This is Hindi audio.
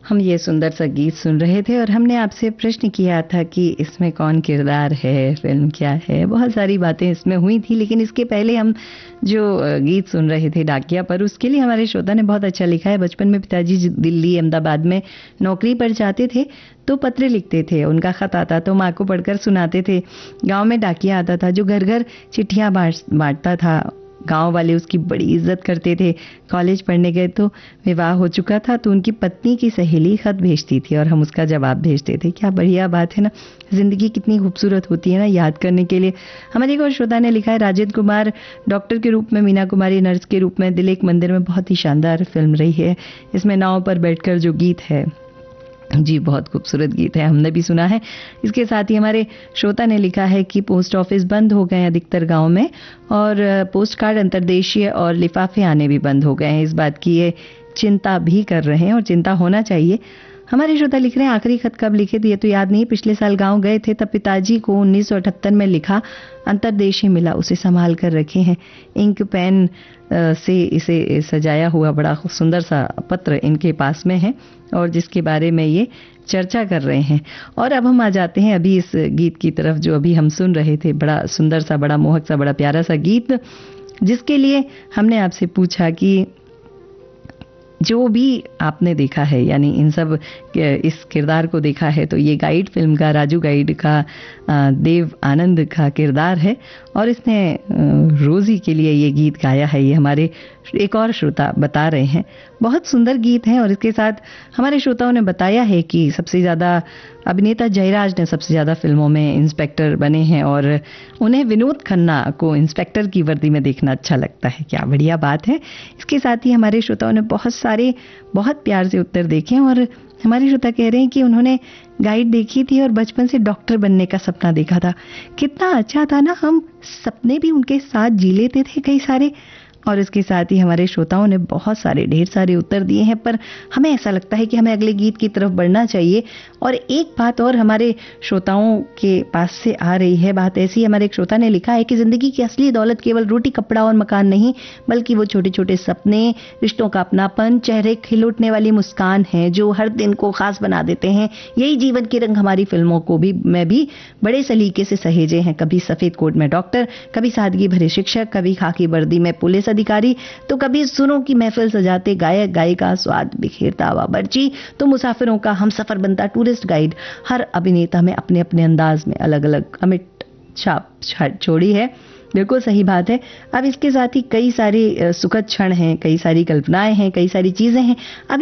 हम ये सुंदर सा गीत सुन रहे थे और हमने आपसे प्रश्न किया था कि इसमें कौन किरदार है, फिल्म क्या है। बहुत सारी बातें इसमें हुई थी, लेकिन इसके पहले हम जो गीत सुन रहे थे डाकिया पर, उसके लिए हमारे श्रोता ने बहुत अच्छा लिखा है। बचपन में पिताजी दिल्ली अहमदाबाद में नौकरी पर जाते थे तो पत्र लिखते थे, उनका खत आता तो माँ को पढ़कर सुनाते थे। गांव में डाकिया आता था जो घर घर चिट्ठियां बांटता था। गांव वाले उसकी बड़ी इज्जत करते थे। कॉलेज पढ़ने गए तो विवाह हो चुका था तो उनकी पत्नी की सहेली खत भेजती थी और हम उसका जवाब भेजते थे। क्या बढ़िया बात है ना, जिंदगी कितनी खूबसूरत होती है ना याद करने के लिए। हमारे एक और श्रोता ने लिखा है, राजेंद्र कुमार डॉक्टर के रूप में, मीना कुमारी नर्स के रूप में दिल एक मंदिर में बहुत ही शानदार फिल्म रही है। इसमें नाव पर बैठकर जो गीत है, जी बहुत खूबसूरत गीत है, हमने भी सुना है। इसके साथ ही हमारे श्रोता ने लिखा है कि पोस्ट ऑफिस बंद हो गए हैं अधिकतर गांव में और पोस्ट कार्ड अंतर्देशीय और लिफाफे आने भी बंद हो गए हैं। इस बात की ये चिंता भी कर रहे हैं और चिंता होना चाहिए। हमारे श्रोता लिख रहे हैं, आखिरी खत कब लिखे थे ये तो याद नहीं, पिछले साल गांव गए थे तब पिताजी को 1978 में लिखा अंतर्देशीय मिला, उसे संभाल कर रखे हैं। इंक पेन से इसे सजाया हुआ बड़ा सुंदर सा पत्र इनके पास में है और जिसके बारे में ये चर्चा कर रहे हैं। और अब हम आ जाते हैं अभी इस गीत की तरफ जो अभी हम सुन रहे थे, बड़ा सुंदर सा, बड़ा मोहक सा, बड़ा प्यारा सा गीत, जिसके लिए हमने आपसे पूछा कि जो भी आपने देखा है, यानी इन सब इस किरदार को देखा है, तो ये गाइड फिल्म का, राजू गाइड का देव आनंद का किरदार है और इसने रोजी के लिए ये गीत गाया है। ये हमारे एक और श्रोता बता रहे हैं, बहुत सुंदर गीत है। और इसके साथ हमारे श्रोताओं ने बताया है कि सबसे ज़्यादा अभिनेता जयराज ने सबसे ज़्यादा फिल्मों में इंस्पेक्टर बने हैं और उन्हें विनोद खन्ना को इंस्पेक्टर की वर्दी में देखना अच्छा लगता है। क्या बढ़िया बात है। इसके साथ ही हमारे श्रोताओं ने बहुत सारे बहुत प्यार से उत्तर देखे और हमारे श्रोता कह रहे हैं कि उन्होंने गाइड देखी थी और बचपन से डॉक्टर बनने का सपना देखा था। कितना अच्छा था ना, हम सपने भी उनके साथ जी लेते थे कई सारे। और इसके साथ ही हमारे श्रोताओं ने बहुत सारे, ढेर सारे उत्तर दिए हैं, पर हमें ऐसा लगता है कि हमें अगले गीत की तरफ बढ़ना चाहिए। और एक बात और हमारे श्रोताओं के पास से आ रही है, बात ऐसी, हमारे एक श्रोता ने लिखा है कि जिंदगी की असली दौलत केवल रोटी, कपड़ा और मकान नहीं, बल्कि वो छोटे छोटे सपने, रिश्तों का अपनापन, चेहरे खिल उठने वाली मुस्कान है जो हर दिन को खास बना देते हैं। यही जीवन के रंग हमारी फिल्मों को भी मैं भी बड़े सलीके से सहेजे हैं। कभी सफेद कोट में डॉक्टर, कभी सादगी भरे शिक्षक, कभी खाकी वर्दी में पुलिस अधिकारी, तो कभी सुरों की महफिल सजाते गायक गायिका, स्वाद बिखेरता बावर्ची, तो मुसाफिरों का हम सफर बनता टूरिस्ट गाइड। हर अभिनेता में अपने अपने अंदाज में अलग अलग अमिट छाप छोड़ी है। बिल्कुल सही बात है। अब इसके साथ ही कई सारे सुखद क्षण हैं, कई सारी कल्पनाएं हैं, कई सारी चीजें हैं। अब